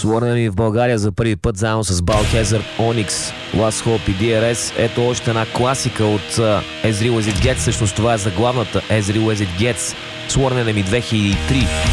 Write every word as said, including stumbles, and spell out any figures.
Sworn Enemy в България за първи път заедно с Biohazard, Onyx, Last Hope и Ди Ар Ес. Ето още една класика от uh, As Real As It Gets. Всъщност това е заглавната As Real As It Gets. Sworn Enemy две хиляди и три.